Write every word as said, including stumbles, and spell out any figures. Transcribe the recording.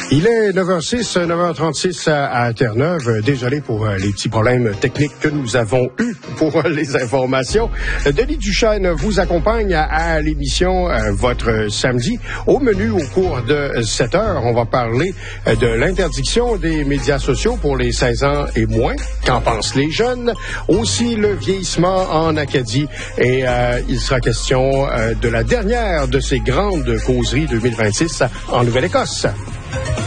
Il est neuf heures six, neuf heures trente-six à, à Terre-Neuve. Désolé pour euh, les petits problèmes techniques que nous avons eus pour euh, les informations. Denis Duchesne vous accompagne à, à l'émission euh, votre samedi. Au menu, au cours de sept heures, on va parler euh, de l'interdiction des médias sociaux pour les seize ans et moins. Qu'en pensent les jeunes? Aussi le vieillissement en Acadie. Et euh, il sera question euh, de la dernière de ces grandes causeries deux mille vingt-six en Nouvelle-Écosse.